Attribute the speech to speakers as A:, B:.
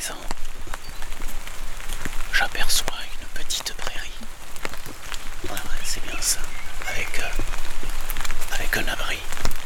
A: présent, j'aperçois une petite prairie. Ouais, c'est bien ça. Avec un abri.